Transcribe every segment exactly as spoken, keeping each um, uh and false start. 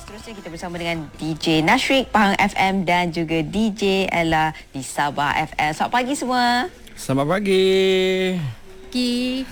seterusnya kita bersama dengan D J Nashrik Pahang F M dan juga D J Ella di Sabah F M. Selamat pagi semua. Selamat pagi. Pagi.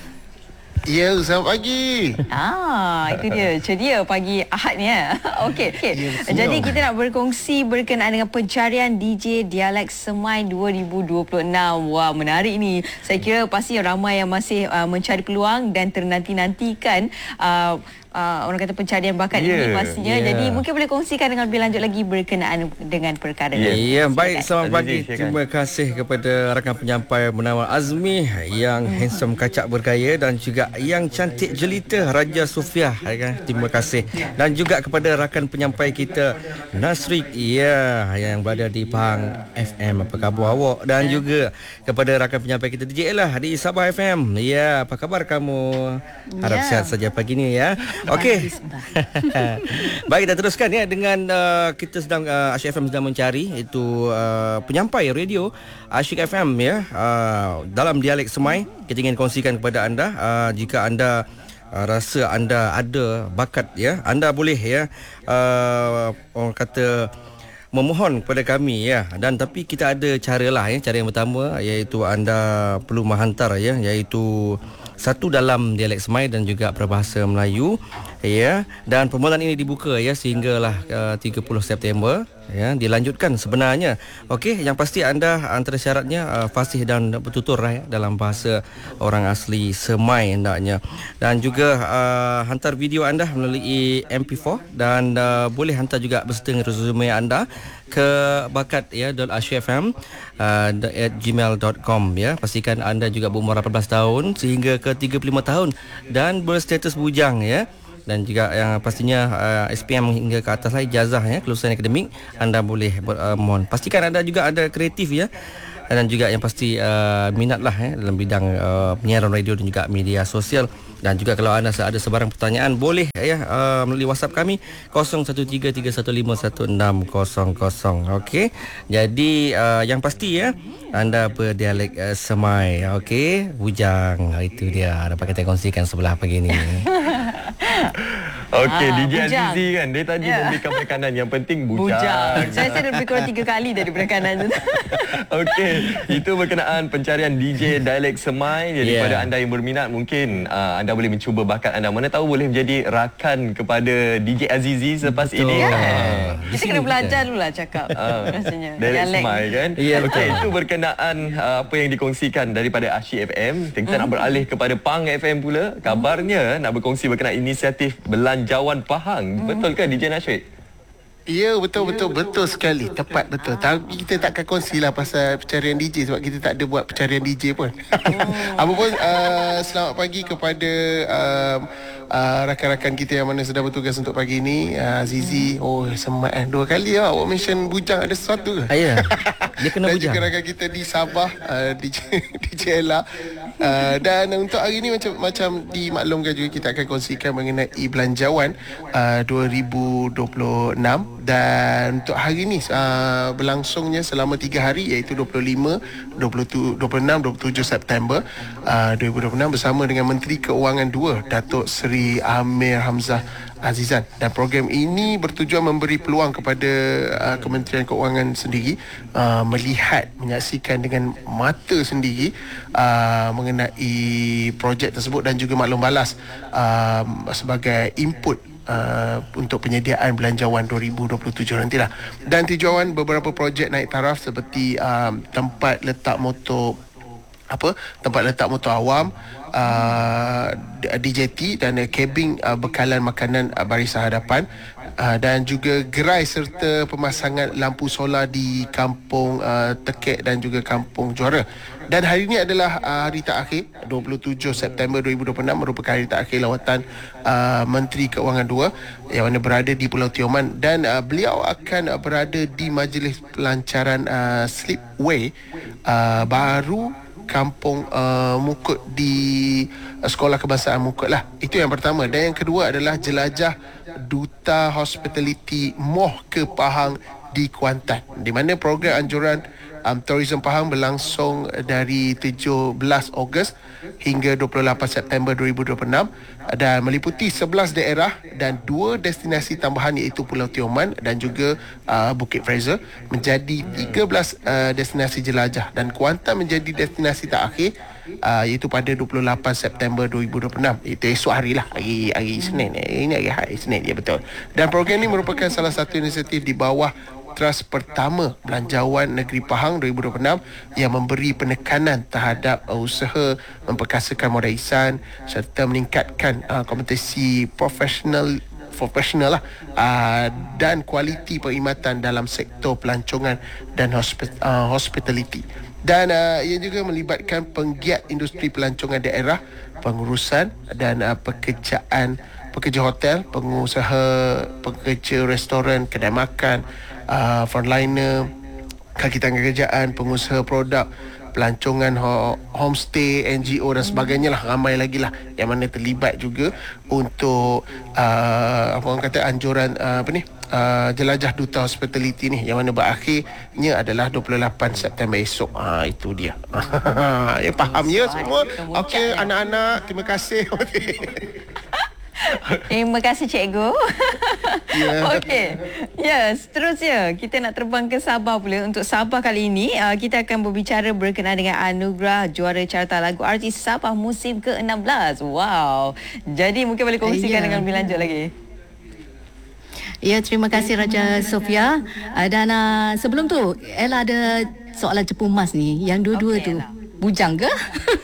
Ya, selamat pagi. Ah, itu dia. Ceria pagi Ahad ni ya. Okey. Okay. Ya, jadi kita nak berkongsi berkenaan dengan pencarian D J Dialek Semai dua ribu dua puluh enam. Wah, menarik ni. Saya kira pasti ramai yang masih uh, mencari peluang dan ternanti-nantikan uh, Uh, orang kata pencarian bakat yeah, ini pastinya. Yeah. Jadi mungkin boleh kongsikan dengan lebih lanjut lagi berkenaan dengan perkara ini. Ya, yeah, yeah, baik. Selamat pagi. Terima kasih kepada rakan penyampai bernama Azmi yang hmm. handsome, kacak bergaya dan juga yang cantik jelita Raja Sofia. Terima kasih. Dan juga kepada rakan penyampai kita Nasrik, ya, yang berada di Pahang F M. Apa khabar awak? Dan yeah. juga kepada rakan penyampai kita D J Ella di Sabah F M. Ya, apa khabar kamu? Harap yeah. sihat saja pagi ni ya. Okey. Baik, kita teruskan ya dengan uh, kita sedang uh, Asyik F M sedang mencari itu uh, penyampai radio Asyik F M ya uh, dalam dialek Semai. Kita ingin kongsikan kepada anda uh, jika anda uh, rasa anda ada bakat ya, anda boleh ya uh, orang kata memohon kepada kami ya, dan tapi kita ada cara lah ya. Cara yang pertama iaitu anda perlu menghantar ya, iaitu satu dalam dialek Semai dan juga peribahasa Melayu ya, dan permohonan ini dibuka ya sehinggalah uh, tiga puluh September ya, dilanjutkan sebenarnya. Okey, yang pasti anda antara syaratnya uh, fasih dan bertutur ya, dalam bahasa orang asli Semai hendaknya, dan juga uh, hantar video anda melalui M P four dan uh, boleh hantar juga beserta resume anda ke bakat ya .asyikfm uh, at gmail dot com ya. Pastikan anda juga berumur lapan belas tahun sehingga ke tiga puluh lima tahun dan berstatus bujang ya, dan juga yang pastinya uh, S P M hingga ke atas lah, ijazah ya, kelulusan akademik anda boleh uh, mohon. Pastikan anda juga ada kreatif ya, dan juga yang pasti uh, minat lah ya, dalam bidang uh, penyiaran radio dan juga media sosial. Dan juga kalau anda ada sebarang pertanyaan boleh ya uh, melalui WhatsApp kami kosong satu tiga tiga satu lima satu enam kosong kosong. Okey. Jadi uh, yang pasti ya anda berdialek uh, Semai. Okey, bujang. Itu dia dapat kita kongsikan sebelah pagi ni. Okey, ah, D J Azizi kan dia tadi yeah. memberikan penekanan yang penting bujang. bujang. Saya saya dah lebih kurang tiga kali dari penekanan tu. Okey, itu berkenaan pencarian D J Dialek Semai. Jadi yeah. pada anda yang berminat mungkin uh, anda boleh mencuba bakat anda. Mana tahu boleh menjadi rakan kepada D J Azizi selepas Betul. ini kan. Yeah. Kita kena belajar dululah cakap uh, rasanya. Dialek Semai kan. Yeah, okey, itu berkenaan uh, apa yang dikongsikan daripada Asyik F M. Kita mm. nak beralih kepada Pahang F M pula. Kabarnya mm. nak berkongsi berkenaan inisiatif Belanjawan Pahang. Mm. Betul ke D J Nashrik? Ya, betul betul betul sekali. Tepat betul. Tapi kita takkan kongsilah pasal pencarian D J sebab kita tak ada buat pencarian D J pun. Oh. Apa pun uh, selamat pagi kepada uh, uh, rakan-rakan kita yang mana sedang bertugas untuk pagi ini. uh, Zizi, oh semat eh dua kali lah awak mention bujang ada sesuatu ke? Ya. Dia kena dan bujang. juga rakan kita di Sabah, uh, D J D J Ella. Uh, dan untuk hari ini macam macam dimaklumkan juga kita akan kongsikan mengenai belanjawan uh, dua ribu dua puluh enam. Dan untuk hari ini uh, berlangsungnya selama tiga hari iaitu dua puluh lima, dua puluh enam, dua puluh tujuh September uh, dua ribu dua puluh enam bersama dengan Menteri Keuangan dua Datuk Seri Amir Hamzah Azizan. Dan program ini bertujuan memberi peluang kepada uh, Kementerian Keuangan sendiri uh, melihat, menyaksikan dengan mata sendiri uh, mengenai projek tersebut dan juga maklum balas uh, sebagai input Uh, untuk penyediaan belanjawan dua ribu dua puluh tujuh nantilah. Dan tujuan beberapa projek naik taraf seperti um, tempat letak motor apa tempat letak motor awam, uh, D J T dan uh, kabin uh, bekalan makanan uh, barisan hadapan, uh, dan juga gerai serta pemasangan lampu solar di Kampung uh, Tekek dan juga Kampung Juara. Dan hari ini adalah uh, hari terakhir dua puluh tujuh September dua ribu dua puluh enam merupakan hari terakhir lawatan uh, Menteri Keuangan dua yang mana berada di Pulau Tioman, dan uh, beliau akan uh, berada di majlis pelancaran uh, Slipway uh, baru Kampung uh, Mukut di uh, Sekolah Kebangsaan Mukut lah. Itu yang pertama. Dan yang kedua adalah jelajah Duta Hospitality Moh ke Pahang di Kuantan, di mana program anjuran um, Tourism Pahang berlangsung dari tujuh belas Ogos hingga dua puluh lapan September dua ribu dua puluh enam dan meliputi sebelas daerah dan dua destinasi tambahan iaitu Pulau Tioman dan juga uh, Bukit Fraser menjadi tiga belas uh, destinasi jelajah dan Kuantan menjadi destinasi terakhir uh, iaitu pada dua puluh lapan September dua ribu dua puluh enam. Itu esok hari lah, hari hari Senin. Ini hari, hari Senin, ya betul. Dan program ini merupakan salah satu inisiatif di bawah Trust Pertama Belanjawan Negeri Pahang dua ribu dua puluh enam yang memberi penekanan terhadap uh, usaha memperkasakan modal ihsan serta meningkatkan uh, kompetisi profesional profesional lah uh, dan kualiti perkhidmatan dalam sektor pelancongan dan hospi- uh, hospitality. Dan uh, ia juga melibatkan penggiat industri pelancongan daerah, pengurusan dan uh, pekerjaan pekerja hotel, pengusaha, pekerja restoran, kedai makan, uh, frontliner, kaki tangan kerjaan, pengusaha produk, pelancongan ho- homestay, N G O dan sebagainya lah. Ramai lagi lah yang mana terlibat juga untuk uh, apa orang kata anjuran uh, apa ni uh, jelajah duta hospitality ni, yang mana berakhirnya adalah dua puluh lapan September esok. Ha, itu dia. Ya, faham ya semua? Okey, anak-anak, terima kasih. Terima kasih cikgu. Yeah. Okey. Ya, seterusnya kita nak terbang ke Sabah pula. Untuk Sabah kali ini uh, kita akan berbicara berkenaan dengan anugerah juara carta lagu artis Sabah musim ke enam belas. Wow. Jadi mungkin boleh kongsikan yeah. dengan lebih lanjut lagi. Ya, terima kasih Raja Sofia. Uh, dan uh, sebelum tu Ella ada soalan cepu emas ni. Yang dua-dua okay, tu Ella. Bujang ke?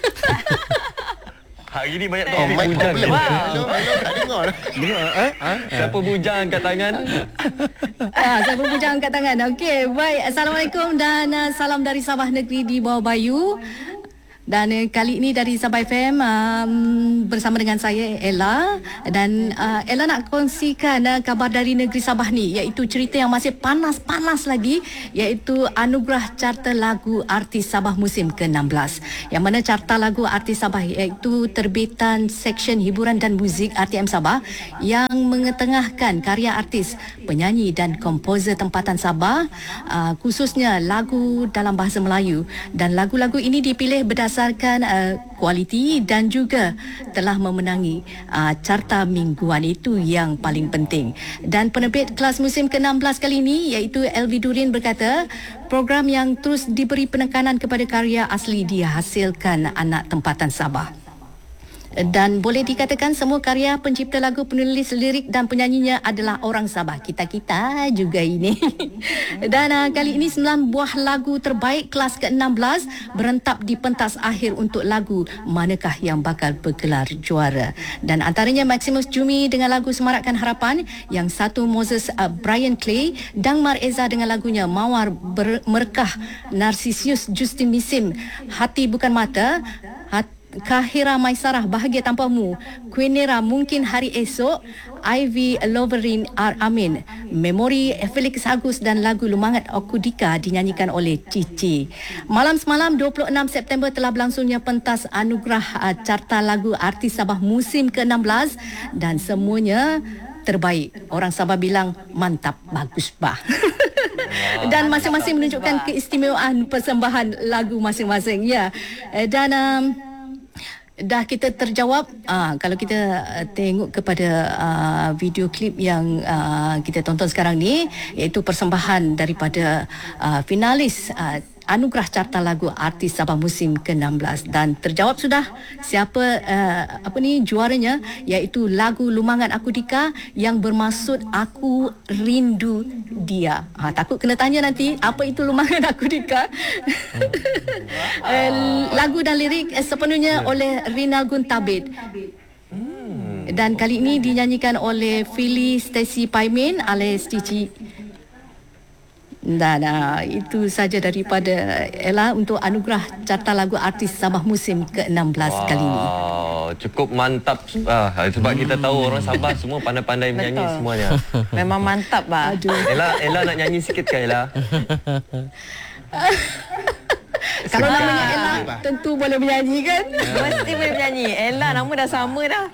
Hari ni banyak Oh, topik mic bujang. problem. Wow. Hello, hello, tak dengar lah. Siapa bujang angkat tangan? Ah, siapa bujang angkat tangan? Okey, baik. Assalamualaikum dan uh, salam dari Sabah Negeri di bawah Bayu. Dan uh, kali ini dari Sabah F M um, bersama dengan saya Ella. Dan uh, Ella nak kongsikan uh, kabar dari negeri Sabah ni, iaitu cerita yang masih panas-panas lagi, iaitu anugerah carta lagu artis Sabah musim ke enam belas. Yang mana carta lagu artis Sabah iaitu terbitan Seksyen Hiburan dan Muzik R T M Sabah yang mengetengahkan karya artis, penyanyi dan komposer tempatan Sabah, uh, khususnya lagu dalam bahasa Melayu. Dan lagu-lagu ini dipilih berdasarkan berdasarkan uh, kualiti dan juga telah memenangi uh, carta mingguan, itu yang paling penting. Dan penerbit kelas musim ke enam belas kali ini iaitu Elvi Durin berkata, program yang terus diberi penekanan kepada karya asli dihasilkan anak tempatan Sabah. Dan boleh dikatakan semua karya pencipta lagu, penulis lirik dan penyanyinya adalah orang Sabah. Kita-kita juga ini. Dan uh, kali ini sembilan buah lagu terbaik kelas ke enam belas berentap di pentas akhir untuk lagu manakah yang bakal bergelar juara. Dan antaranya Maximus Jumi dengan lagu Semarakkan Harapan, yang satu Moses uh, Brian Clay, Dangmar Eza dengan lagunya Mawar Ber- Merkah, Narcisius Justin Misim, Hati Bukan Mata, Hati Kahira Maisarah Bahagia Tanpamu, Queenera Mungkin Hari Esok, Ivy Loverin R. Amin, Memori Felix Agus dan lagu Lumangat Okudika dinyanyikan oleh Cici. Malam semalam dua puluh enam September telah berlangsungnya pentas anugerah uh, carta lagu artis Sabah musim ke enam belas dan semuanya terbaik. Orang Sabah bilang mantap, bagus bah. Dan masing-masing menunjukkan keistimewaan persembahan lagu masing-masing. Ya. Dan um, dah kita terjawab uh, kalau kita uh, tengok kepada uh, video klip yang uh, kita tonton sekarang ni, iaitu persembahan daripada uh, finalis uh, anugerah carta lagu artis Sabah musim ke enam belas, dan terjawab sudah siapa uh, apa ni juaranya, iaitu lagu Lumangat Akudika yang bermaksud Aku Rindu Dia. Ha, takut kena tanya nanti apa itu Lumangat Akudika. uh, lagu dan lirik uh, sepenuhnya oleh Rinal Guntabit. Dan kali ini dinyanyikan oleh Philly Stacy Paimin alias Cici. Dan uh, itu saja daripada Ella untuk anugerah carta lagu artis Sabah musim ke enam belas wow, kali ini. Cukup mantap ah, sebab hmm. kita tahu orang Sabah semua pandai-pandai menyanyi semuanya. Memang mantap bah. Ella, Ella nak nyanyi sikit ke Ella? Kalau namanya Ella tentu boleh menyanyi kan? Mesti boleh menyanyi. Ella nama dah sama dah.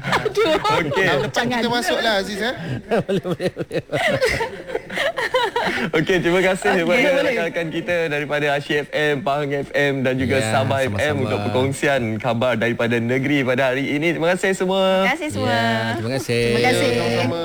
Aduh. Okey. Tahun depan kita masuklah Aziz eh. Boleh boleh. Okey, terima kasih okay, kepada boleh. rakan-rakan kita daripada Asyik F M, Pahang F M dan juga Ya, Sabah sama-sama. F M untuk perkongsian khabar daripada negeri pada hari ini. Terima kasih semua. Terima kasih semua. Ya, terima kasih. Terima kasih. Sama-sama.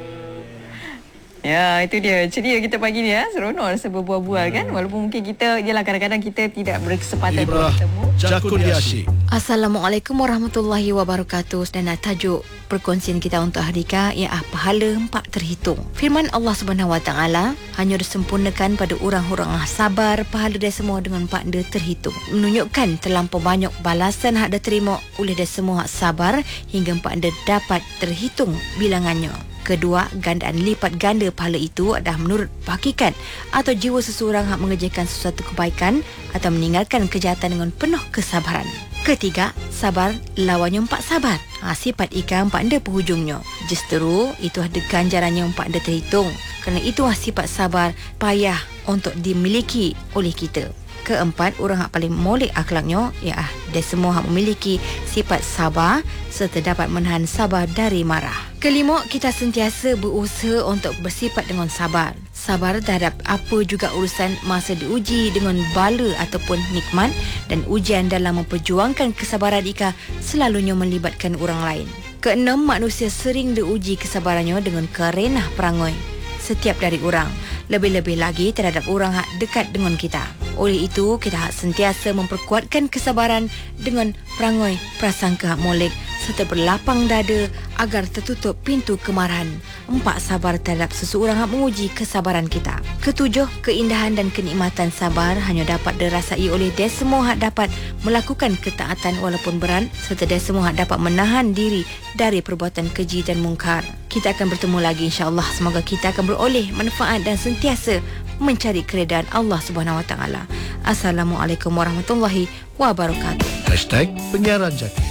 Ya, itu dia. Ceria kita pagi ni ya. Seronok rasa berbual-bual hmm. kan. Walaupun mungkin kita, yalah kadang-kadang kita tidak berkesempatan Ibrah bertemu. Jakun Asyik. Assalamualaikum warahmatullahi wabarakatuh. Dan tajuk perkongsian kita untuk hari ini ialah pahala empat terhitung. Firman Allah Subhanahu Wa Taala hanya disempurnakan pada orang-orang yang sabar, pahala dia semua dengan empat dia terhitung. Menunjukkan terlampau banyak balasan hak dia terima oleh dia semua hak sabar hingga empat dia dapat terhitung bilangannya. Kedua, gandaan lipat ganda pahala itu adalah menurut hakikat atau jiwa seseorang yang mengerjakan sesuatu kebaikan atau meninggalkan kejahatan dengan penuh kesabaran. Ketiga, sabar lawannya empat sabar. Ha, sifat ikan empat anda penghujungnya. Justeru, itu ada ganjarannya empat anda terhitung. Kerana itulah sifat sabar payah untuk dimiliki oleh kita. Keempat, orang yang paling molek akhlaknya ialah dia semua yang memiliki sifat sabar serta dapat menahan sabar dari marah. Kelima, kita sentiasa berusaha untuk bersifat dengan sabar. Sabar terhadap apa juga urusan masa diuji dengan bala ataupun nikmat, dan ujian dalam memperjuangkan kesabaran ika selalunya melibatkan orang lain. Keenam, manusia sering diuji kesabarannya dengan kerenah perangai setiap dari orang, lebih-lebih lagi terhadap orang yang dekat dengan kita. Oleh itu, kita harus sentiasa memperkuatkan kesabaran dengan perangai prasangka hak molek serta berlapang dada agar tertutup pintu kemarahan. Empat, sabar terhadap seseorang yang menguji kesabaran kita. Ketujuh, keindahan dan kenikmatan sabar hanya dapat dirasai oleh dia semua yang dapat melakukan ketaatan walaupun berat serta dia semua yang dapat menahan diri dari perbuatan keji dan mungkar. Kita akan bertemu lagi insya-Allah. Semoga kita akan beroleh manfaat dan sentiasa mencari keredaan Allah Subhanahu Wa Taala. Assalamualaikum warahmatullahi wabarakatuh. Hashtag Penyiaran Jati.